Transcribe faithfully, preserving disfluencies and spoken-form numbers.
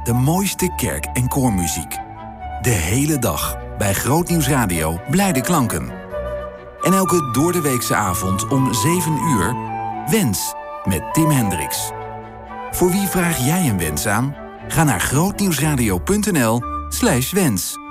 De mooiste kerk- en koormuziek. De hele dag bij Grootnieuws Radio Blijde Klanken. En elke doordeweekse avond om zeven uur... Wens met Tim Hendricks. Voor wie vraag jij een wens aan? Ga naar grootnieuwsradio.nl slash wens.